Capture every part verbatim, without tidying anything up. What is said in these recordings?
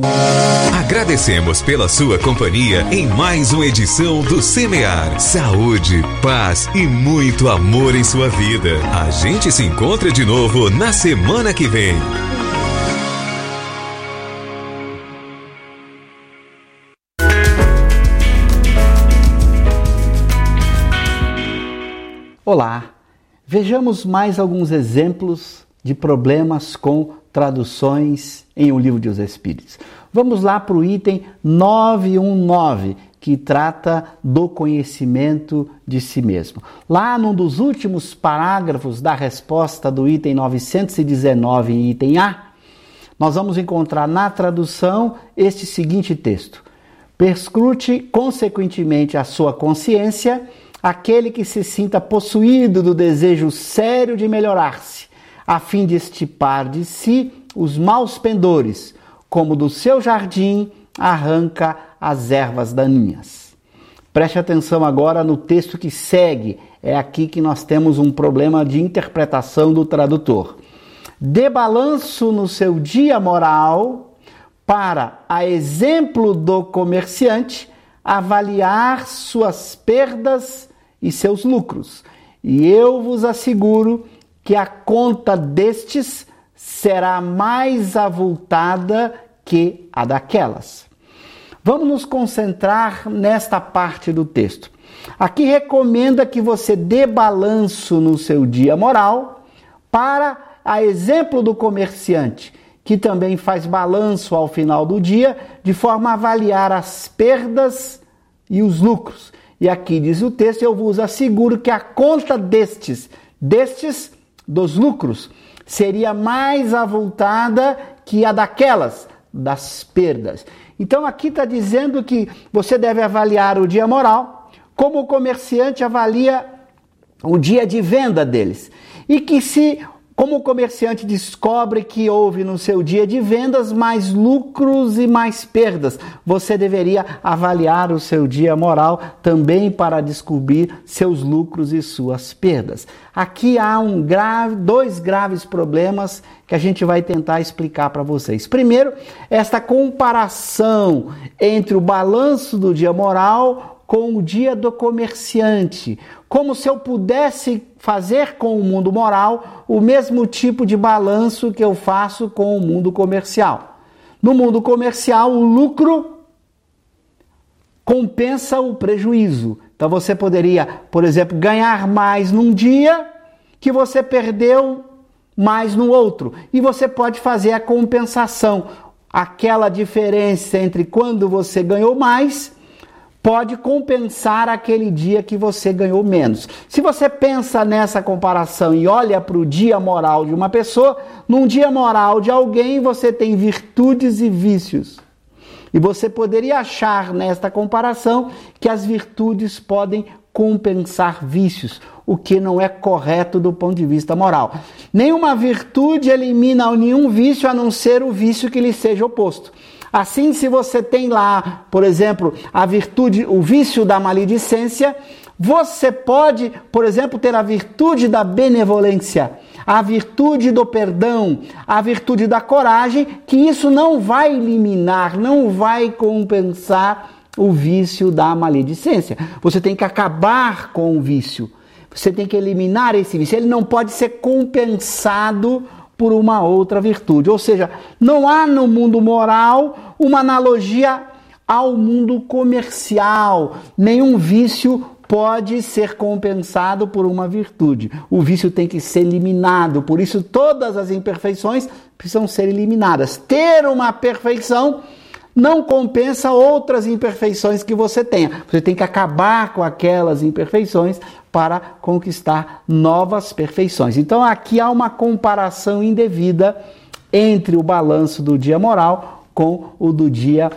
Agradecemos pela sua companhia em mais uma edição do Semear. Saúde, paz e muito amor em sua vida. A gente se encontra de novo na semana que vem. Olá, vejamos mais alguns exemplos de problemas com traduções em O Livro dos Espíritos. Vamos lá para o item novecentos e dezenove, que trata do conhecimento de si mesmo. Lá num dos últimos parágrafos da resposta do item novecentos e dezenove, em item A, nós vamos encontrar na tradução este seguinte texto: perscrute consequentemente a sua consciência aquele que se sinta possuído do desejo sério de melhorar-se, a fim de extirpar de si os maus pendores, como do seu jardim arranca as ervas daninhas. Preste atenção agora no texto que segue. É aqui que nós temos um problema de interpretação do tradutor. Dê balanço no seu dia moral para, a exemplo do comerciante, avaliar suas perdas e seus lucros. E eu vos asseguro que a conta destes será mais avultada que a daquelas. Vamos nos concentrar nesta parte do texto. Aqui recomenda que você dê balanço no seu dia moral para, a exemplo do comerciante, que também faz balanço ao final do dia, de forma a avaliar as perdas e os lucros. E aqui diz o texto: eu vos asseguro que a conta destes, destes, dos lucros, seria mais avultada que a daquelas, das perdas. Então aqui está dizendo que você deve avaliar o dia moral como o comerciante avalia o dia de venda deles. E que se, como o comerciante descobre que houve no seu dia de vendas mais lucros e mais perdas, você deveria avaliar o seu dia moral também para descobrir seus lucros e suas perdas. Aqui há um grave, dois graves problemas que a gente vai tentar explicar para vocês. Primeiro, esta comparação entre o balanço do dia moral com o dia do comerciante, como se eu pudesse fazer com o mundo moral o mesmo tipo de balanço que eu faço com o mundo comercial. No mundo comercial, o lucro compensa o prejuízo. Então você poderia, por exemplo, ganhar mais num dia que você perdeu mais no outro. E você pode fazer a compensação. Aquela diferença entre quando você ganhou mais pode compensar aquele dia que você ganhou menos. Se você pensa nessa comparação e olha para o dia moral de uma pessoa, num dia moral de alguém você tem virtudes e vícios. E você poderia achar nesta comparação que as virtudes podem compensar vícios, o que não é correto do ponto de vista moral. Nenhuma virtude elimina nenhum vício a não ser o vício que lhe seja oposto. Assim, se você tem lá, por exemplo, a virtude, o vício da maledicência, você pode, por exemplo, ter a virtude da benevolência, a virtude do perdão, a virtude da coragem, que isso não vai eliminar, não vai compensar o vício da maledicência. Você tem que acabar com o vício. Você tem que eliminar esse vício. Ele não pode ser compensado por uma outra virtude. Ou seja, não há no mundo moral uma analogia ao mundo comercial. Nenhum vício pode ser compensado por uma virtude. O vício tem que ser eliminado. Por isso, todas as imperfeições precisam ser eliminadas. Ter uma perfeição não compensa outras imperfeições que você tenha. Você tem que acabar com aquelas imperfeições para conquistar novas perfeições. Então aqui há uma comparação indevida entre o balanço do dia moral com o do dia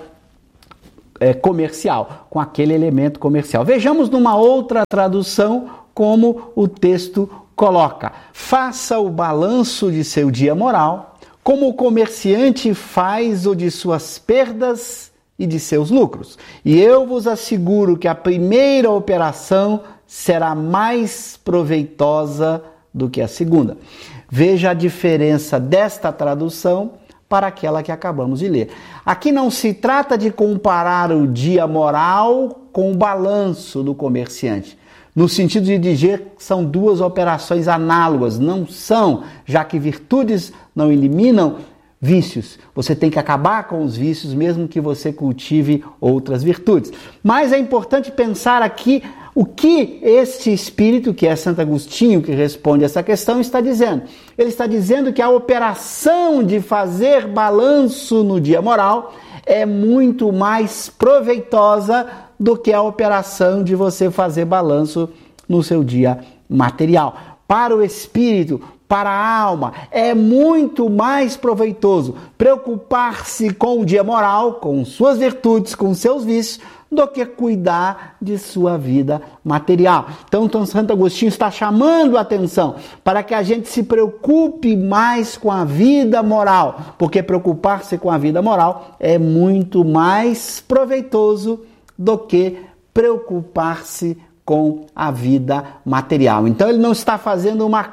é, comercial, com aquele elemento comercial. Vejamos numa outra tradução como o texto coloca: faça o balanço de seu dia moral como o comerciante faz o de suas perdas e de seus lucros. E eu vos asseguro que a primeira operação será mais proveitosa do que a segunda. Veja a diferença desta tradução para aquela que acabamos de ler. Aqui não se trata de comparar o dia moral com o balanço do comerciante, no sentido de dizer que são duas operações análogas. Não são, já que virtudes não eliminam vícios. Você tem que acabar com os vícios, mesmo que você cultive outras virtudes. Mas é importante pensar aqui o que este espírito, que é Santo Agostinho, que responde essa questão, está dizendo. Ele está dizendo que a operação de fazer balanço no dia moral é muito mais proveitosa do que a operação de você fazer balanço no seu dia material. Para o espírito, para a alma, é muito mais proveitoso preocupar-se com o dia moral, com suas virtudes, com seus vícios, do que cuidar de sua vida material. Então, então, Santo Agostinho está chamando a atenção para que a gente se preocupe mais com a vida moral, porque preocupar-se com a vida moral é muito mais proveitoso do que preocupar-se com a vida material. Então, ele não está fazendo uma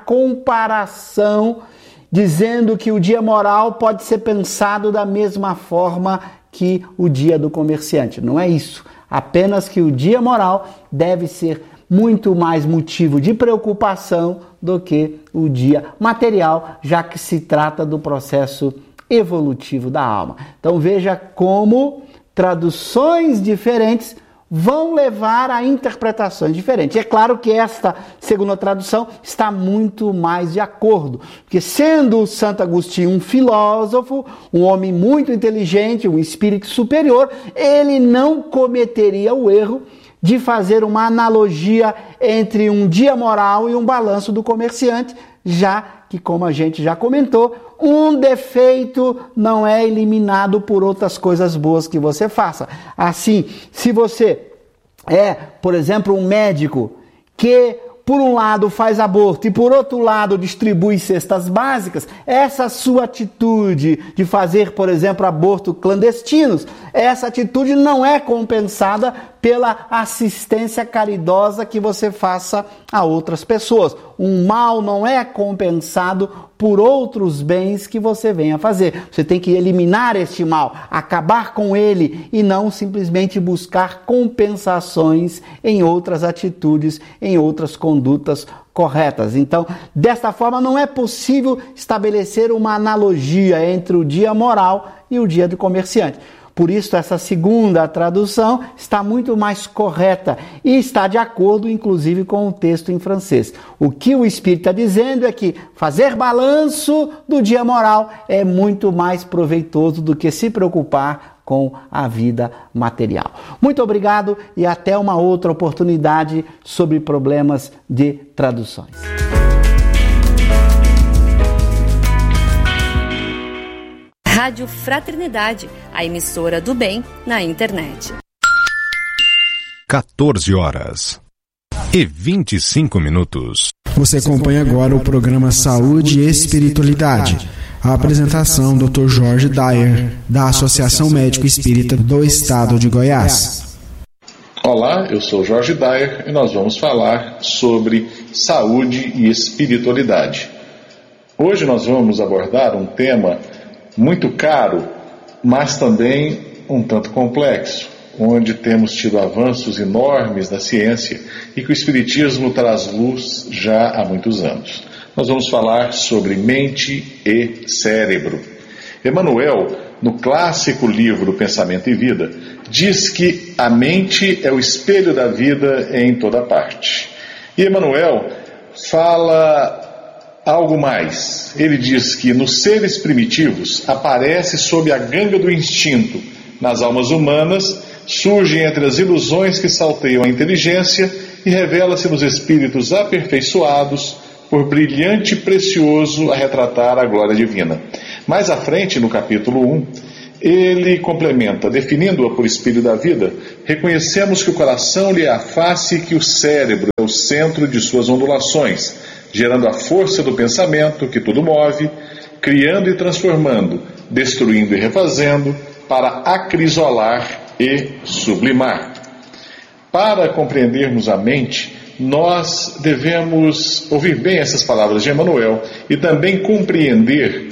comparação dizendo que o dia moral pode ser pensado da mesma forma que o dia do comerciante. Não é isso. Apenas que o dia moral deve ser muito mais motivo de preocupação do que o dia material, já que se trata do processo evolutivo da alma. Então veja como traduções diferentes vão levar a interpretações diferentes. É claro que esta segunda tradução está muito mais de acordo, porque sendo Santo Agostinho um filósofo, um homem muito inteligente, um espírito superior, ele não cometeria o erro de fazer uma analogia entre um dia moral e um balanço do comerciante, já que, como a gente já comentou, um defeito não é eliminado por outras coisas boas que você faça. Assim, se você é, por exemplo, um médico que, por um lado, faz aborto e, por outro lado, distribui cestas básicas, essa sua atitude de fazer, por exemplo, aborto clandestinos, essa atitude não é compensada pela assistência caridosa que você faça a outras pessoas. Um mal não é compensado por outros bens que você venha fazer. Você tem que eliminar este mal, acabar com ele e não simplesmente buscar compensações em outras atitudes, em outras condutas corretas. Então, desta forma, não é possível estabelecer uma analogia entre o dia moral e o dia do comerciante. Por isso, essa segunda tradução está muito mais correta e está de acordo, inclusive, com o texto em francês. O que o Espírito está dizendo é que fazer balanço do dia moral é muito mais proveitoso do que se preocupar com a vida material. Muito obrigado e até uma outra oportunidade sobre problemas de traduções. Rádio Fraternidade, a emissora do bem na internet. quatorze horas e vinte e cinco minutos. Você acompanha agora o programa Saúde e Espiritualidade. A apresentação doutor Jorge Dyer, da Associação Médico Espírita do Estado de Goiás. Olá, eu sou Jorge Dyer e nós vamos falar sobre saúde e espiritualidade. Hoje nós vamos abordar um tema muito caro, mas também um tanto complexo, onde temos tido avanços enormes na ciência e que o Espiritismo traz luz já há muitos anos. Nós vamos falar sobre mente e cérebro. Emmanuel, no clássico livro Pensamento e Vida, diz que a mente é o espelho da vida em toda parte. E Emmanuel fala algo mais. Ele diz que nos seres primitivos aparece sob a ganga do instinto. Nas almas humanas surge entre as ilusões que salteiam a inteligência e revela-se nos espíritos aperfeiçoados por brilhante e precioso a retratar a glória divina. Mais à frente, no capítulo um, ele complementa, definindo-a por espelho da vida: reconhecemos que o coração lhe é a face e que o cérebro é o centro de suas ondulações, gerando a força do pensamento que tudo move, criando e transformando, destruindo e refazendo, para acrisolar e sublimar. Para compreendermos a mente, nós devemos ouvir bem essas palavras de Emmanuel e também compreender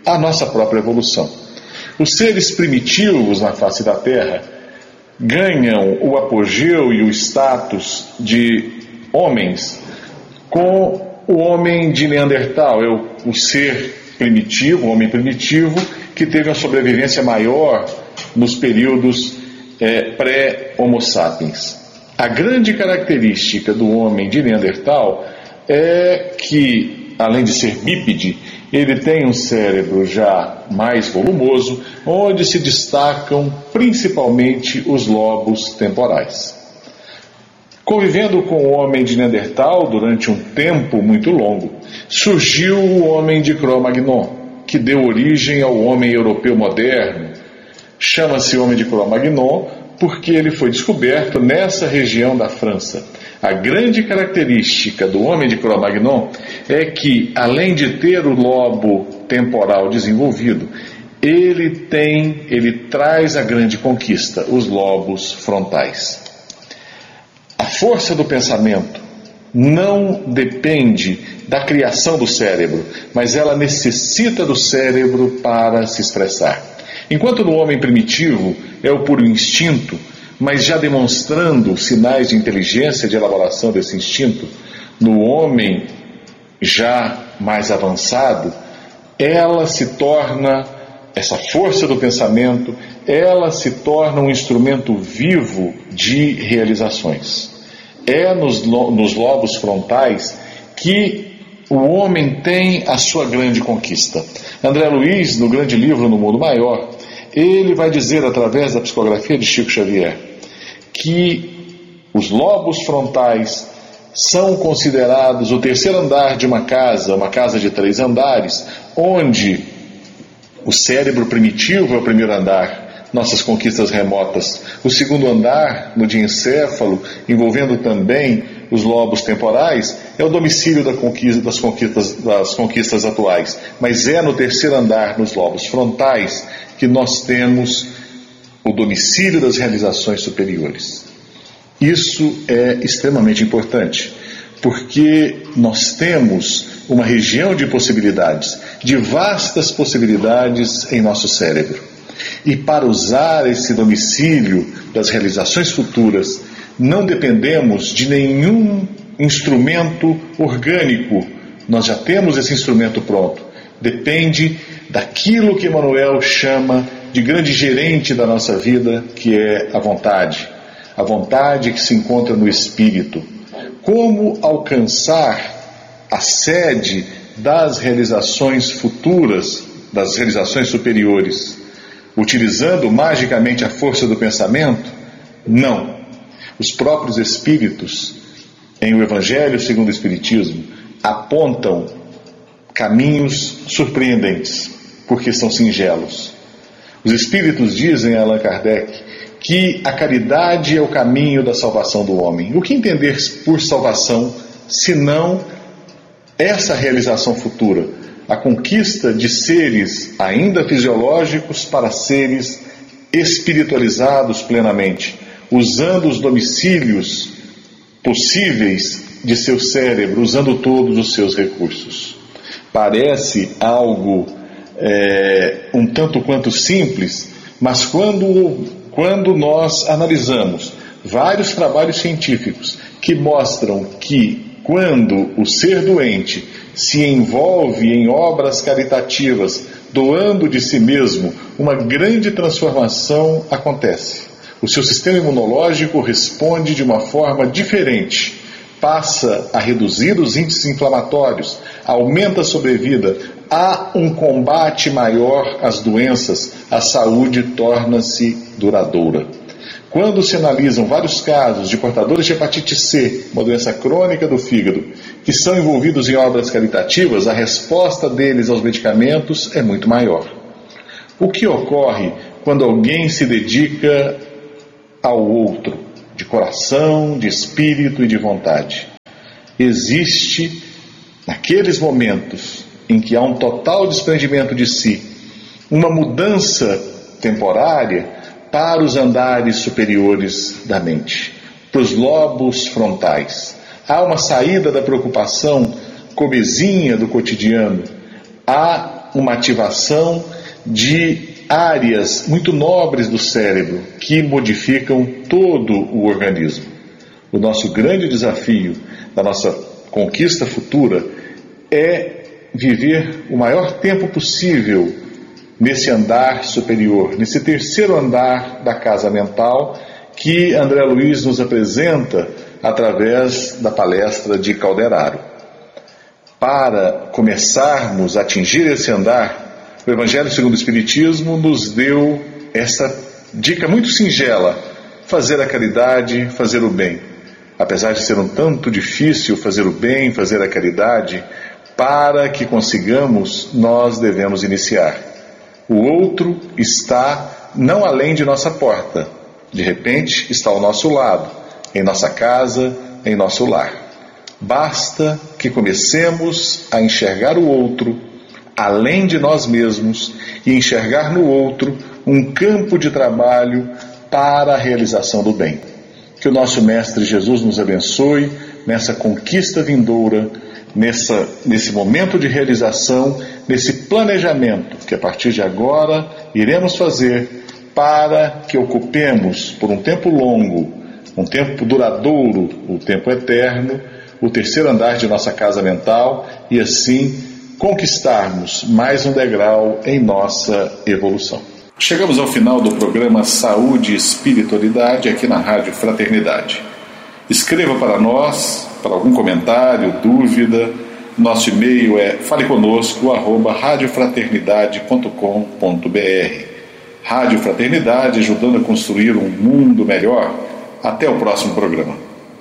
à nossa própria evolução. Os seres primitivos na face da Terra ganham o apogeu e o status de homens com o homem de Neandertal, é o, o ser primitivo, o homem primitivo, que teve uma sobrevivência maior nos períodos é, pré-Homo sapiens. A grande característica do homem de Neandertal é que, além de ser bípede, ele tem um cérebro já mais volumoso, onde se destacam principalmente os lobos temporais. Convivendo com o homem de Neandertal durante um tempo muito longo, surgiu o homem de Cro-Magnon, que deu origem ao homem europeu moderno. Chama-se homem de Cro-Magnon porque ele foi descoberto nessa região da França. A grande característica do homem de Cro-Magnon é que, além de ter o lobo temporal desenvolvido, ele tem, ele traz a grande conquista, os lobos frontais. A força do pensamento não depende da criação do cérebro, mas ela necessita do cérebro para se expressar. Enquanto no homem primitivo é o puro instinto, mas já demonstrando sinais de inteligência, de elaboração desse instinto, no homem já mais avançado, ela se torna, essa força do pensamento, ela se torna um instrumento vivo de realizações. É nos, nos lobos frontais que o homem tem a sua grande conquista. André Luiz, no grande livro No Mundo Maior, ele vai dizer, através da psicografia de Chico Xavier, que os lobos frontais são considerados o terceiro andar de uma casa, uma casa de três andares, onde o cérebro primitivo é o primeiro andar, nossas conquistas remotas. O segundo andar, no diencéfalo, envolvendo também os lobos temporais, é o domicílio da conquista, das, conquistas, das conquistas atuais. Mas é no terceiro andar, nos lobos frontais, que nós temos o domicílio das realizações superiores. Isso é extremamente importante, porque nós temos uma região de possibilidades, de vastas possibilidades em nosso cérebro. E para usar esse domicílio das realizações futuras, não dependemos de nenhum instrumento orgânico. Nós já temos esse instrumento pronto. Depende daquilo que Emmanuel chama de grande gerente da nossa vida, que é a vontade. A vontade que se encontra no espírito. Como alcançar a sede das realizações futuras, das realizações superiores? Utilizando magicamente a força do pensamento? Não. Os próprios espíritos, em O Evangelho segundo o Espiritismo, apontam caminhos surpreendentes, porque são singelos. Os espíritos dizem a Allan Kardec que a caridade é o caminho da salvação do homem. O que entender por salvação, senão essa realização futura? A conquista de seres ainda fisiológicos para seres espiritualizados plenamente, usando os domicílios possíveis de seu cérebro, usando todos os seus recursos. Parece algo é, um tanto quanto simples, mas quando, quando nós analisamos vários trabalhos científicos que mostram que quando o ser doente se envolve em obras caritativas, doando de si mesmo, uma grande transformação acontece. O seu sistema imunológico responde de uma forma diferente, passa a reduzir os índices inflamatórios, aumenta a sobrevida, há um combate maior às doenças, a saúde torna-se duradoura. Quando se analisam vários casos de portadores de hepatite C, uma doença crônica do fígado, que são envolvidos em obras caritativas, a resposta deles aos medicamentos é muito maior. O que ocorre quando alguém se dedica ao outro, de coração, de espírito e de vontade? Existe, naqueles momentos em que há um total desprendimento de si, uma mudança temporária para os andares superiores da mente, para os lobos frontais. Há uma saída da preocupação comezinha do cotidiano, há uma ativação de áreas muito nobres do cérebro que modificam todo o organismo. O nosso grande desafio da nossa conquista futura é viver o maior tempo possível nesse andar superior, nesse terceiro andar da casa mental que André Luiz nos apresenta através da palestra de Calderaro. Para começarmos a atingir esse andar, o Evangelho segundo o Espiritismo nos deu essa dica muito singela: fazer a caridade, fazer o bem. Apesar de ser um tanto difícil fazer o bem, fazer a caridade, para que consigamos, nós devemos iniciar. O outro está não além de nossa porta, de repente está ao nosso lado, em nossa casa, em nosso lar. Basta que comecemos a enxergar o outro além de nós mesmos e enxergar no outro um campo de trabalho para a realização do bem. Que o nosso Mestre Jesus nos abençoe nessa conquista vindoura, nessa, nesse momento de realização, nesse planejamento que a partir de agora iremos fazer para que ocupemos por um tempo longo, um tempo duradouro, o tempo eterno, o terceiro andar de nossa casa mental e assim conquistarmos mais um degrau em nossa evolução. Chegamos ao final do programa Saúde e Espiritualidade aqui na Rádio Fraternidade. Escreva para nós, para algum comentário, dúvida. Nosso e-mail é faleconosco arroba radiofraternidade ponto com ponto br. Rádio Fraternidade, ajudando a construir um mundo melhor. Até o próximo programa.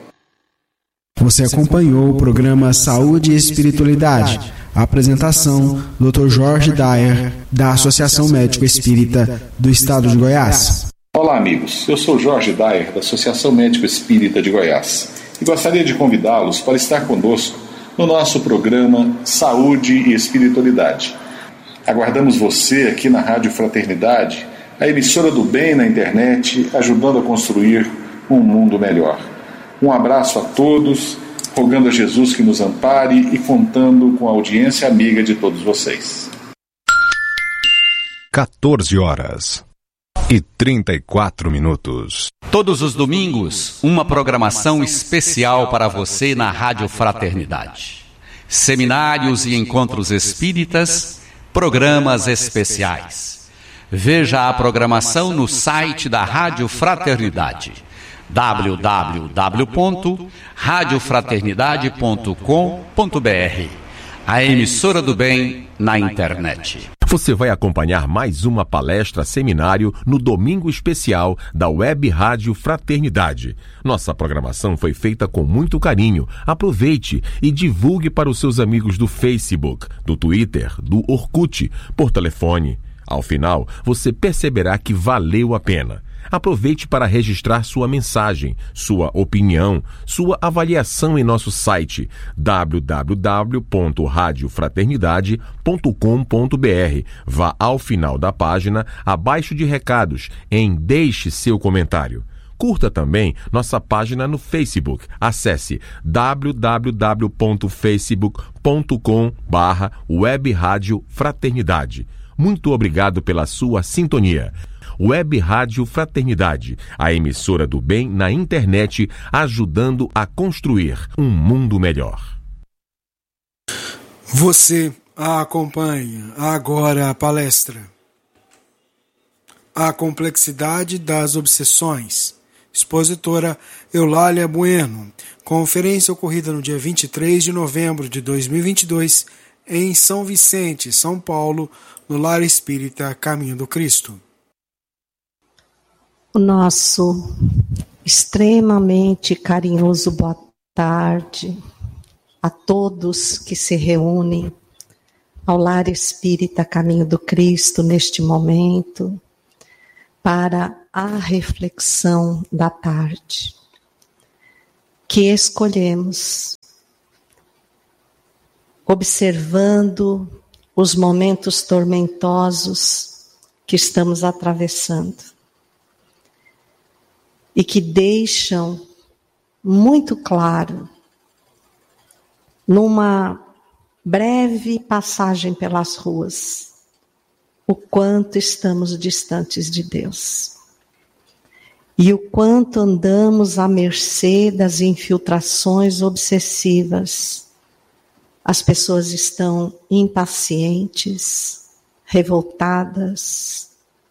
Você acompanhou o programa Saúde e Espiritualidade. A apresentação, doutor Jorge Dyer, da Associação Médico Espírita do Estado de Goiás. Olá, amigos. Eu sou Jorge Dyer, da Associação Médico Espírita de Goiás, e gostaria de convidá-los para estar conosco no nosso programa Saúde e Espiritualidade. Aguardamos você aqui na Rádio Fraternidade, a emissora do bem na internet, ajudando a construir um mundo melhor. Um abraço a todos, rogando a Jesus que nos ampare e contando com a audiência amiga de todos vocês. quatorze horas e trinta e quatro minutos. Todos os domingos, uma programação especial para você na Rádio Fraternidade. Seminários e encontros espíritas, programas especiais. Veja a programação no site da Rádio Fraternidade, w w w ponto rádio fraternidade ponto com ponto br, a emissora do bem na internet. Você vai acompanhar mais uma palestra seminário no domingo especial da Web Rádio Fraternidade. Nossa programação foi feita com muito carinho. Aproveite e divulgue para os seus amigos do Facebook, do Twitter, do Orkut, por telefone. Ao final, você perceberá que valeu a pena. Aproveite para registrar sua mensagem, sua opinião, sua avaliação em nosso site w w w ponto rádio fraternidade ponto com ponto br. Vá ao final da página, abaixo de recados, em Deixe seu comentário. Curta também nossa página no Facebook. Acesse w w w ponto facebook ponto com barra web rádio fraternidade. Muito obrigado pela sua sintonia. Web Rádio Fraternidade, a emissora do bem na internet, ajudando a construir um mundo melhor. Você a acompanha agora a palestra A Complexidade das Obsessões. Expositora Eulália Bueno. Conferência ocorrida no dia vinte e três de novembro de dois mil e vinte e dois em São Vicente, São Paulo, no Lar Espírita Caminho do Cristo. O nosso extremamente carinhoso boa tarde a todos que se reúnem ao Lar Espírita Caminho do Cristo neste momento para a reflexão da tarde que escolhemos, observando os momentos tormentosos que estamos atravessando. E que deixam muito claro, numa breve passagem pelas ruas, o quanto estamos distantes de Deus. E o quanto andamos à mercê das infiltrações obsessivas. As pessoas estão impacientes, revoltadas,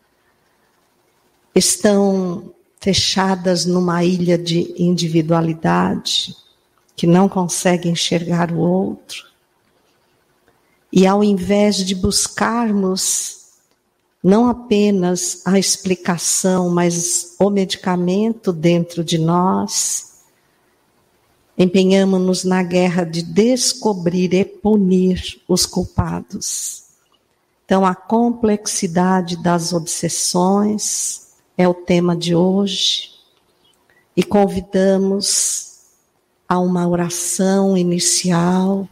estão fechadas numa ilha de individualidade, que não conseguem enxergar o outro. E ao invés de buscarmos não apenas a explicação, mas o medicamento dentro de nós, empenhamos-nos na guerra de descobrir e punir os culpados. Então, a complexidade das obsessões é o tema de hoje, e convidamos a uma oração inicial,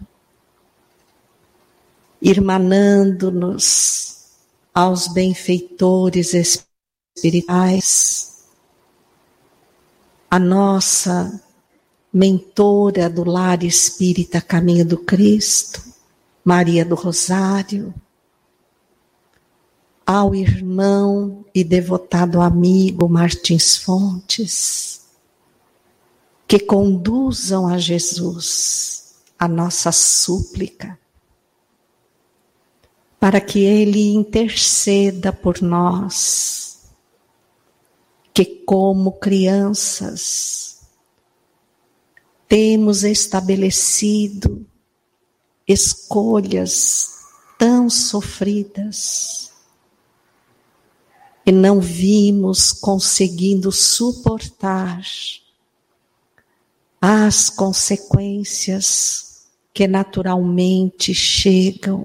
irmanando-nos aos benfeitores espirituais, a nossa mentora do Lar Espírita Caminho do Cristo, Maria do Rosário, ao irmão e devotado amigo Martins Fontes, que conduzam a Jesus a nossa súplica, para que Ele interceda por nós, que como crianças temos estabelecido escolhas tão sofridas e não vimos conseguindo suportar as consequências que naturalmente chegam.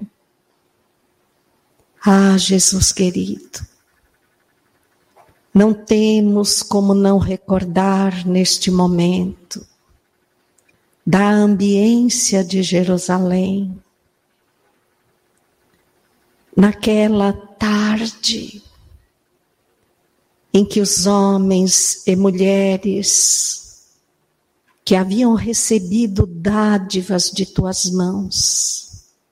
Ah, Jesus querido, não temos como não recordar neste momento da ambiência de Jerusalém, naquela tarde em que os homens e mulheres que haviam recebido dádivas de tuas mãos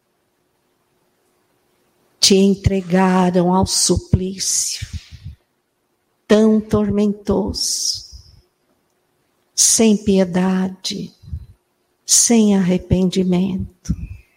te entregaram ao suplício tão tormentoso, sem piedade, sem arrependimento.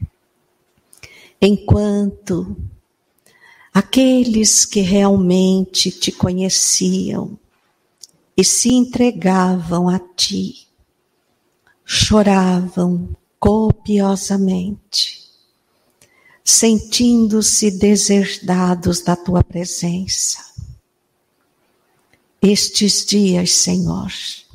Enquanto aqueles que realmente te conheciam e se entregavam a ti, choravam copiosamente, sentindo-se deserdados da tua presença. Estes dias, Senhor,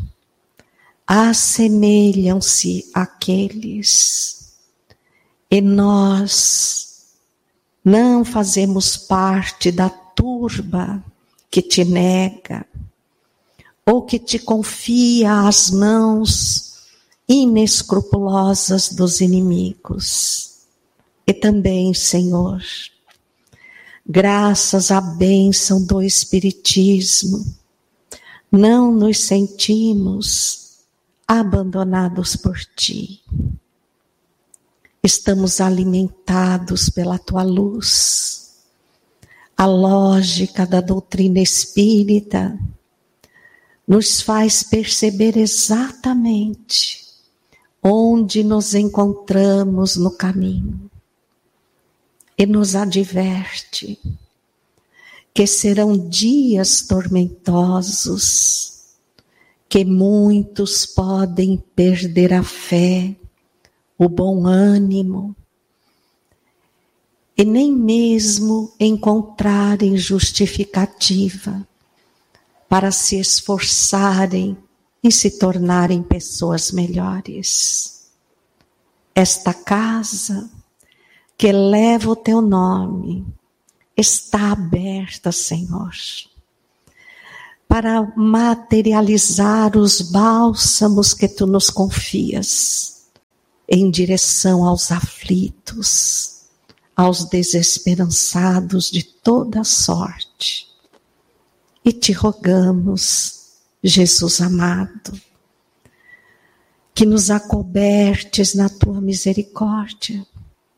assemelham-se àqueles, e nós não fazemos parte da turba que te nega, ou que te confia às mãos inescrupulosas dos inimigos. E também, Senhor, graças à bênção do Espiritismo, não nos sentimos abandonados por Ti. Estamos alimentados pela Tua luz. A lógica da doutrina espírita nos faz perceber exatamente onde nos encontramos no caminho. E nos adverte que serão dias tormentosos, que muitos podem perder a fé, o bom ânimo, e nem mesmo encontrarem justificativa para se esforçarem em se tornarem pessoas melhores. Esta casa que leva o teu nome está aberta, Senhor, para materializar os bálsamos que tu nos confias em direção aos aflitos, aos desesperançados de toda sorte. E te rogamos, Jesus amado, que nos acobertes na tua misericórdia,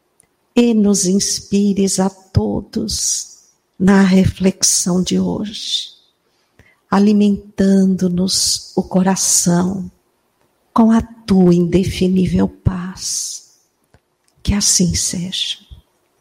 e nos inspires a todos na reflexão de hoje, alimentando-nos o coração com a tua indefinível paz. Que assim seja.